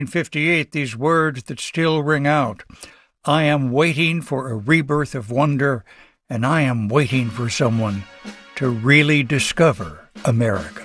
1958, these words that still ring out. I am waiting for a rebirth of wonder, and I am waiting for someone to really discover America.